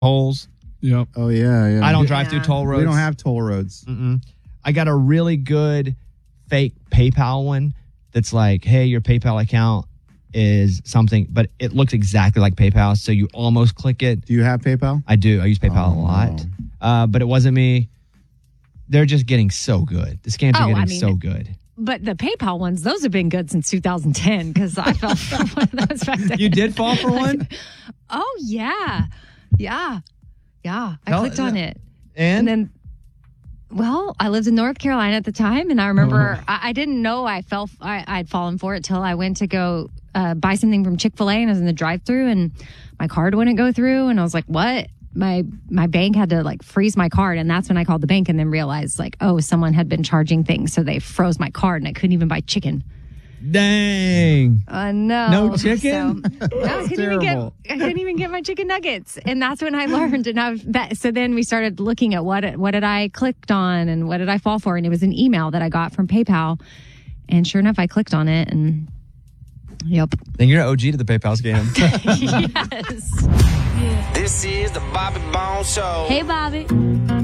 tolls. Yep. Oh, yeah. I don't drive through toll roads. We don't have toll roads. I got a really good fake PayPal one that's like, hey, your PayPal account is something, but it looks exactly like PayPal, so you almost click it. Do you have PayPal? I do. I use PayPal a lot, but it wasn't me. They're just getting so good. The scams are getting so good. But the PayPal ones, those have been good since 2010 because I fell for one of those back then. You did fall for one? Oh, yeah. I clicked on it. And then, well, I lived in North Carolina at the time, and I remember I didn't know I'd fallen for it till I went to go buy something from Chick-fil-A, and I was in the drive-thru, and my card wouldn't go through, and I was like, what? My bank had to like freeze my card, and that's when I called the bank and then realized like, oh, someone had been charging things, so they froze my card, and I couldn't even buy chicken. Dang. No. No chicken? So, I couldn't even get my chicken nuggets. And that's when I learned. And so then we started looking at what did I clicked on and what did I fall for? And it was an email that I got from PayPal. And sure enough, I clicked on it and yep. Then you're an OG to the PayPal scam. Yes. This is the Bobby Bones Show. Hey, Bobby.